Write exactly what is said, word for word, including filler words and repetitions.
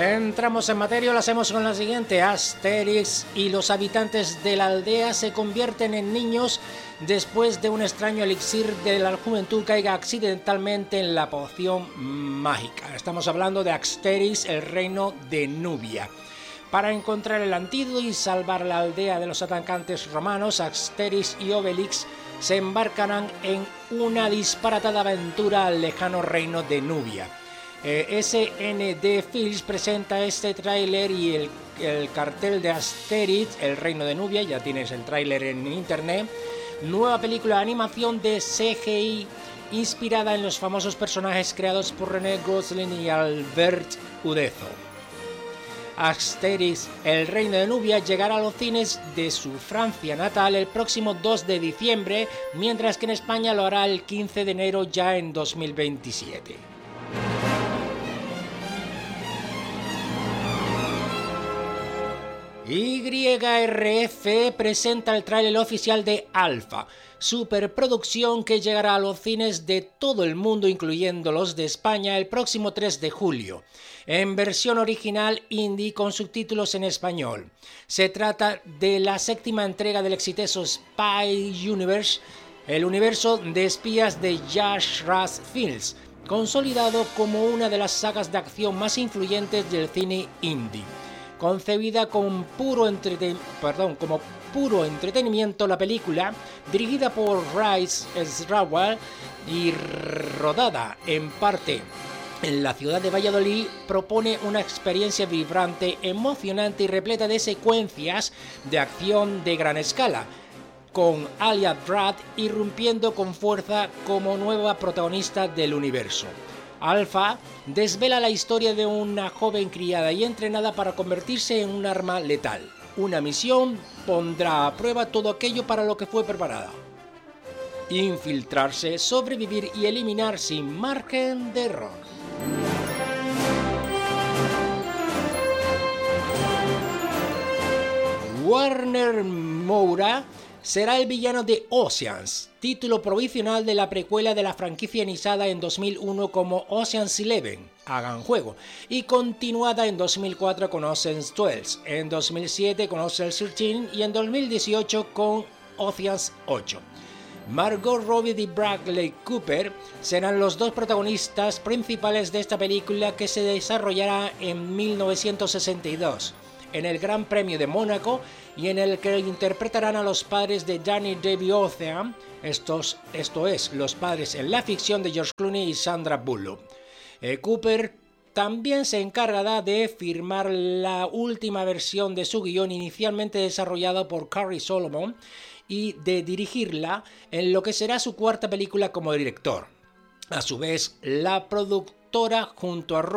Entramos en materia, lo hacemos con la siguiente. Asterix y los habitantes de la aldea se convierten en niños después de un extraño elixir de la juventud caiga accidentalmente en la poción mágica. Estamos hablando de Asterix, el reino de Nubia. Para encontrar el antídoto y salvar la aldea de los atacantes romanos, Asterix y Obelix se embarcarán en una disparatada aventura al lejano reino de Nubia. Eh, S N D Films presenta este tráiler y el, el cartel de Asterix, el reino de Nubia. Ya tienes el tráiler en internet. Nueva película de animación de C G I inspirada en los famosos personajes creados por René Gosling y Albert Udezo. Asterix, el reino de Nubia, llegará a los cines de su Francia natal el próximo dos de diciembre, mientras que en España lo hará el quince de enero ya en dos mil veintisiete. Y R F presenta el tráiler oficial de Alpha, superproducción que llegará a los cines de todo el mundo, incluyendo los de España, el próximo tres de julio, en versión original indie con subtítulos en español. Se trata de la séptima entrega del exitoso Spy Universe, el universo de espías de Josh Russ Films, consolidado como una de las sagas de acción más influyentes del cine indie. Concebida con puro entreten- perdón, como puro entretenimiento, la película, dirigida por Bryce Srawell y rodada en parte en la ciudad de Valladolid, propone una experiencia vibrante, emocionante y repleta de secuencias de acción de gran escala, con Alia Brad irrumpiendo con fuerza como nueva protagonista del universo. Alpha desvela la historia de una joven criada y entrenada para convertirse en un arma letal. Una misión pondrá a prueba todo aquello para lo que fue preparada. Infiltrarse, sobrevivir y eliminar sin margen de error. Warner Moura será el villano de Oceans, título provisional de la precuela de la franquicia iniciada en dos mil uno como Ocean's Eleven, Hagan Juego, y continuada en dos mil cuatro con Ocean's doce, en dos mil siete con Ocean's trece y en dos mil dieciocho con Ocean's ocho. Margot Robbie y Bradley Cooper serán los dos protagonistas principales de esta película, que se desarrollará en mil novecientos sesenta y dos. En el Gran Premio de Mónaco, y en el que interpretarán a los padres de Danny DeVito, estos, esto es, los padres en la ficción de George Clooney y Sandra Bullock. Eh, Cooper también se encargará de firmar la última versión de su guión, inicialmente desarrollado por Carrie Solomon, y de dirigirla en lo que será su cuarta película como director. A su vez, la productora, junto a